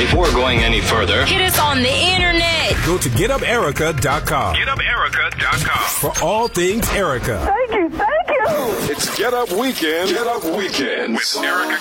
Before going any further, hit us on the internet. Go to GetUpErica.com. GetUpErica.com. For all things Erica. Thank you. It's Get Up Weekend. Get Up Weekends with Erica